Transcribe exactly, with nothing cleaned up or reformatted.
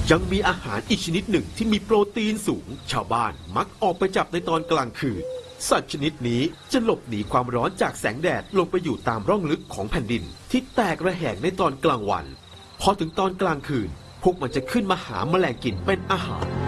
ยังมีอาหารอีกชนิดหนึ่งที่มีโปรตีนสูงชาวบ้านมักออกไปจับในตอนกลางคืนสัตว์ชนิดนี้จะหลบหนีความร้อนจากแสงแดดลงไปอยู่ตามร่องลึกของแผ่นดินที่แตกระแหงในตอนกลางวันพอถึงตอนกลางคืนพวกมันจะขึ้นมาหาแมลงกินเป็นอาหาร